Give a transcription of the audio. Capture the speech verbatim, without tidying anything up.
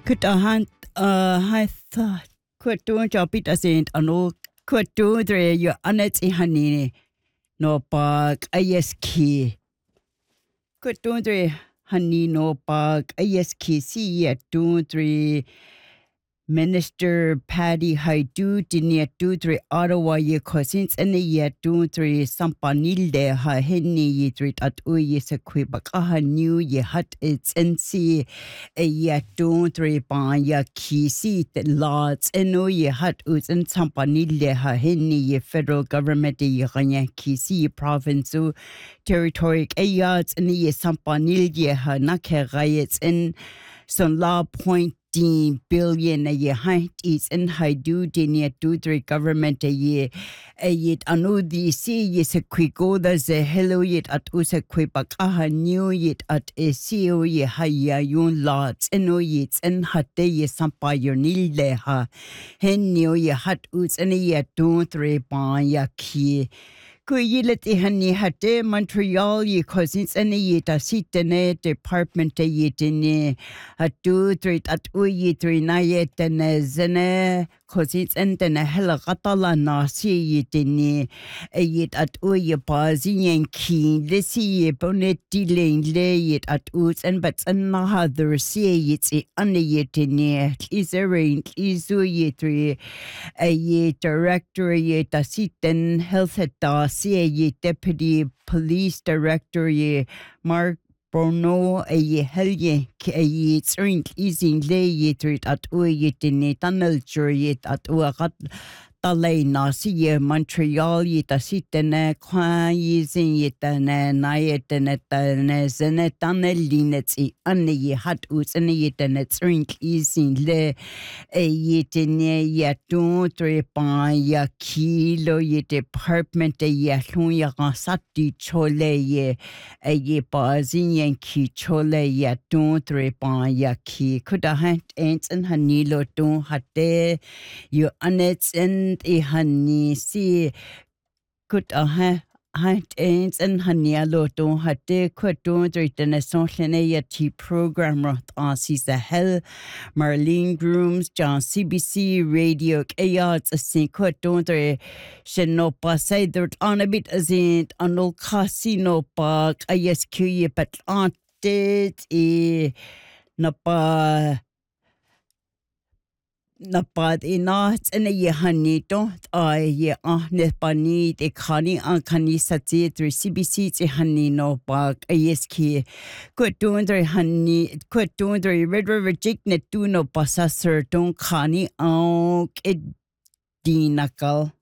Kutahan uh haitha kutu jopit asint anu kutu dre yo anet ihani no pak ayeski kutu dre hani no pak ayeski si ya tu dre Minister Patty Haidu dinia tu dre Ottawa ye cousins and ye tu dre sampanilde ha henni ye dre at u ye se kwebak aha new ye hat it's and see a ye tu dre ba ya kisi the lots and u ye hat us and sampanilde ha henni ye federal government ye ganya kisi province territory a yards and ye sampanilde ha nakhe riots in son law point ten billion a year height is in Haidu dinia tudre government a year a yet anu the see yes a quick da ze hello yet at usa quipak aha new yet at a C O ye haya yun lots eno yet and hat de ye sampa your nil de ha hen new ye hat us and a year two three pa ya ki Kuyilet ihani hate Montreal ye cousins and ye ta sitene department ye tene hatu treat at uyi three na ye tene zene cousins and tene hela katala na si ye tene yet at uyi pazi yanki lesi ye bonet dealing le yet at us and but another si ye ti ane ye tene is a rain is uyi three a ye director ye ta sitten health at C A ye deputy police director ye Mark Bruno a ye helye a ye trink easing lay ye treat at u ye tine tunnel jury at uagat talay na si ye Montreal ye ta sitene kwa ye zin ye tane na ye tene tane zene tunnel linets e ane ye hat us ane ye tene trink easing le a ye tine ye tu tre pa ya kilo ye department a ye hlun ya sati chole ye a ye pa zin yen ki chole ye tu tre pa ya ki kuda hat ents and hanilo tu hatte you anets and e hani si kuda ha Hat ends and hanialo don hatte kwadon dritene sonlene ya T program rot on sees the hell Marlene Grooms John C B C radio ayards a sin kwadon dre sheno pasay drt on a bit as in anol casino park ayesq ye but on did e napa Napad inat and a yehani don't I ye ah nepani de kani an kani sati three C B C te hani no bag a yeski quit doing the honey quit doing the red river jig net do no passer don't kani on it dinakal